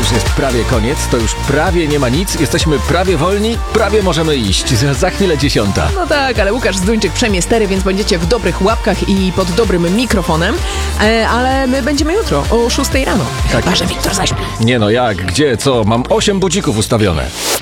już jest prawie koniec, to już prawie nie ma nic, jesteśmy prawie wolni, prawie możemy iść. Za chwilę 10. No tak, ale Łukasz Zduńczyk przejmie stery, więc będziecie w dobrych łapkach i pod dobrym mikrofonem. Ale my będziemy jutro o 6 rano. Tak. Chyba że Wiktor zaśpi. Nie no, jak, gdzie, co? Mam 8 budzików ustawione.